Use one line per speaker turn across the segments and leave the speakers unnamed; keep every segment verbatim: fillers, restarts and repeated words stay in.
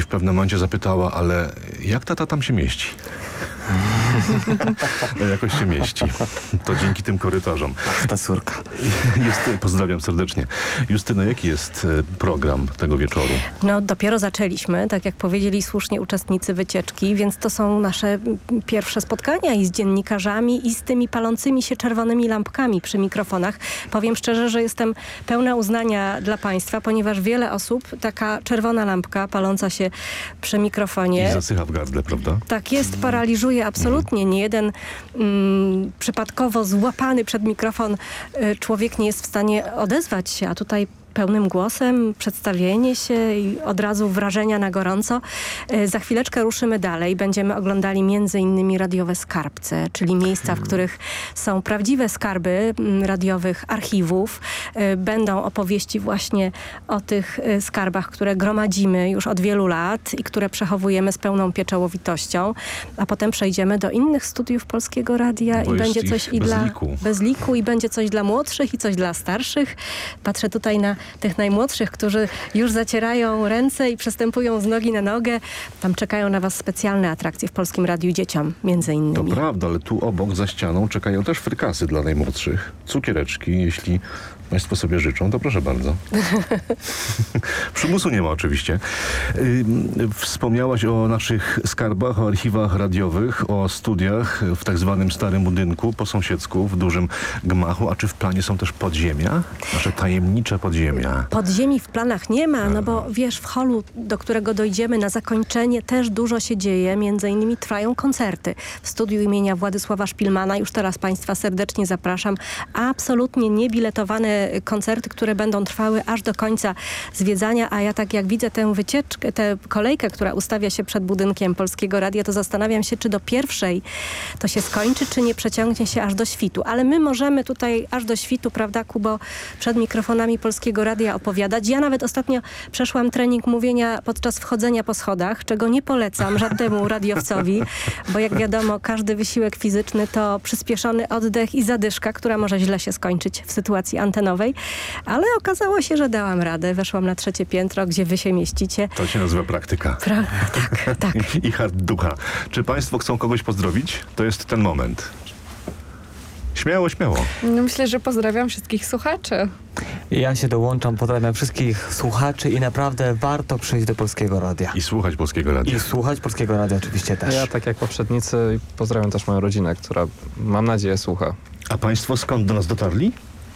pewnym momencie zapytała, ale jak tata tam się mieści? Jakoś się mieści. To dzięki tym korytarzom.
Ta córka.
Justyna, pozdrawiam serdecznie. Justyno, jaki jest program tego wieczoru?
No dopiero zaczęliśmy, tak jak powiedzieli słusznie uczestnicy wycieczki, więc to są nasze pierwsze spotkania i z dziennikarzami, i z tymi palącymi się czerwonymi lampkami przy mikrofonach. Powiem szczerze, że jestem pełna uznania dla Państwa, ponieważ wiele osób, taka czerwona lampka paląca się przy mikrofonie...
I zasycha w gardle, prawda?
Tak jest, paraliżuje absolutnie. Nie jeden mm, przypadkowo złapany przed mikrofon y, człowiek nie jest w stanie odezwać się, a tutaj pełnym głosem, przedstawienie się i od razu wrażenia na gorąco. Za chwileczkę ruszymy dalej. Będziemy oglądali między innymi radiowe skarbce, czyli miejsca, w których są prawdziwe skarby radiowych archiwów. Będą opowieści właśnie o tych skarbach, które gromadzimy już od wielu lat i które przechowujemy z pełną pieczołowitością. A potem przejdziemy do innych studiów Polskiego Radia
Bo
i będzie coś i
bez
dla...
liku.
Bez liku i będzie coś dla młodszych i coś dla starszych. Patrzę tutaj na tych najmłodszych, którzy już zacierają ręce i przestępują z nogi na nogę. Tam czekają na was specjalne atrakcje w Polskim Radiu Dzieciom, między innymi.
To prawda, ale tu obok, za ścianą czekają też frykasy dla najmłodszych. Cukiereczki, jeśli Państwo sobie życzą, to proszę bardzo. Przymusu nie ma oczywiście. Yy, wspomniałaś o naszych skarbach, o archiwach radiowych, o studiach w tak zwanym starym budynku, po sąsiedzku, w dużym gmachu. A czy w planie są też podziemia? Nasze tajemnicze podziemia.
Podziemi w planach nie ma, no bo wiesz, w holu, do którego dojdziemy na zakończenie, też dużo się dzieje. Między innymi trwają koncerty. W studiu imienia Władysława Szpilmana, już teraz Państwa serdecznie zapraszam. Absolutnie niebiletowane koncerty, które będą trwały aż do końca zwiedzania, a ja tak jak widzę tę wycieczkę, tę kolejkę, która ustawia się przed budynkiem Polskiego Radia, to zastanawiam się, czy do pierwszej to się skończy, czy nie przeciągnie się aż do świtu. Ale my możemy tutaj aż do świtu, prawda, Kubo, przed mikrofonami Polskiego Radia opowiadać. Ja nawet ostatnio przeszłam trening mówienia podczas wchodzenia po schodach, czego nie polecam żadnemu radiowcowi, bo jak wiadomo, każdy wysiłek fizyczny to przyspieszony oddech i zadyszka, która może źle się skończyć w sytuacji antenowej. Ale okazało się, że dałam radę. Weszłam na trzecie piętro, gdzie wy się mieścicie.
To się nazywa praktyka.
Pra tak, tak.
I hard ducha. Czy Państwo chcą kogoś pozdrowić? To jest ten moment. Śmiało, śmiało.
No myślę, że pozdrawiam wszystkich słuchaczy.
Ja się dołączam, pozdrawiam wszystkich słuchaczy i naprawdę warto przyjść do Polskiego Radia.
I słuchać Polskiego Radia.
I słuchać Polskiego Radia oczywiście też.
Ja tak jak poprzednicy pozdrawiam też moją rodzinę, która mam nadzieję słucha.
A Państwo skąd do nas dotarli?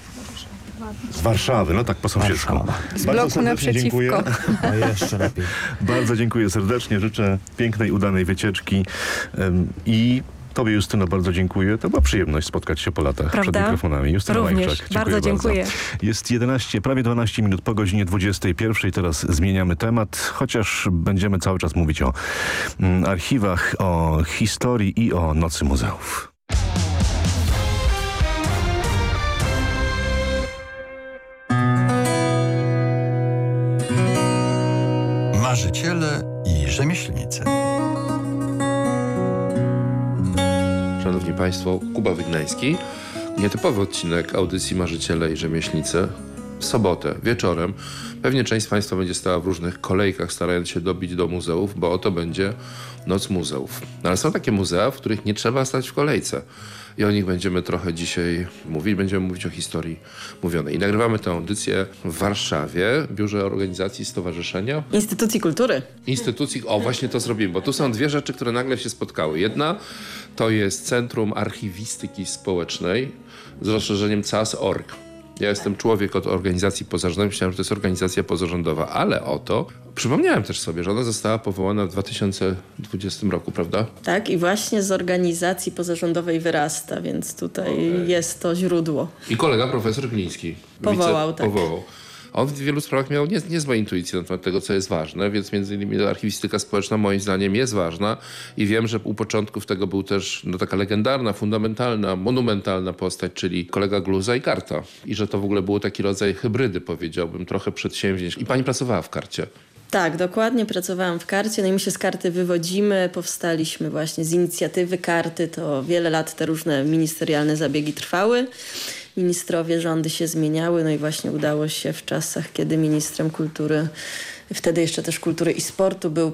Z Warszawy, no tak po sąsiedzku.
Z bloku naprzeciwko.
Dziękuję.
No jeszcze lepiej.
Bardzo dziękuję serdecznie. Życzę pięknej, udanej wycieczki um, i Tobie, Justyno, bardzo dziękuję. To była przyjemność spotkać się po latach
Prawda?
przed mikrofonami. Justyna
Również.
Łajczak. Dziękuję
bardzo dziękuję.
Bardzo. Jest jedenaście, prawie dwanaście minut po godzinie dwudziestej pierwszej. Teraz zmieniamy temat, chociaż będziemy cały czas mówić o mm, archiwach, o historii i o Nocy Muzeów.
Marzyciele i rzemieślnicy.
Szanowni Państwo, Kuba Wygnański. Nietypowy odcinek audycji Marzyciele i Rzemieślnicy. W sobotę, wieczorem. Pewnie część z Państwa będzie stała w różnych kolejkach, starając się dobić do muzeów, bo oto będzie Noc Muzeów. No ale są takie muzea, w których nie trzeba stać w kolejce. I o nich będziemy trochę dzisiaj mówić. Będziemy mówić o historii mówionej. I nagrywamy tę audycję w Warszawie, w Biurze Organizacji Stowarzyszenia
Instytucji Kultury.
Instytucji, o właśnie to zrobimy, bo tu są dwie rzeczy, które nagle się spotkały. Jedna to jest Centrum Archiwistyki Społecznej z rozszerzeniem C A S kropka org. Ja jestem człowiek od organizacji pozarządowej, myślałem, że to jest organizacja pozarządowa, ale oto przypomniałem też sobie, że ona została powołana w dwa tysiące dwudziestym roku, prawda?
Tak, i właśnie z organizacji pozarządowej wyrasta, więc tutaj okay. jest to źródło.
I kolega profesor Gliński.
Powołał,
wice,
tak.
Powołał. On w wielu sprawach miał nie, niezłe intuicje na temat tego, co jest ważne, więc między innymi archiwistyka społeczna moim zdaniem jest ważna i wiem, że u początków tego był też no, taka legendarna, fundamentalna, monumentalna postać, czyli kolega Gluza i Karta. I że to w ogóle był taki rodzaj hybrydy, powiedziałbym, trochę przedsięwzięć. I pani pracowała w Karcie.
Tak, dokładnie pracowałam w Karcie, no i my się z Karty wywodzimy, powstaliśmy właśnie z inicjatywy Karty, to wiele lat te różne ministerialne zabiegi trwały. Ministrowie, rządy się zmieniały, no i właśnie udało się w czasach, kiedy ministrem kultury, wtedy jeszcze też kultury i sportu był